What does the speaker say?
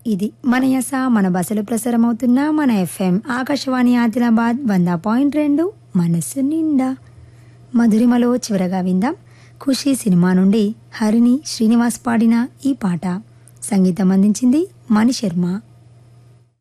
ఇది మన యస మన బసలు ప్రసారమవుతున్న మన ఎఫ్ఎం ఆకాశవాణి ఆదిలాబాద్ 100.2 మనస్సు నిండా. మధురిమలో చివరగా విందాం ఖుషి సినిమా నుండి హరిణి శ్రీనివాస్ పాడిన ఈ పాట. సంగీతం అందించింది మణి శర్మ.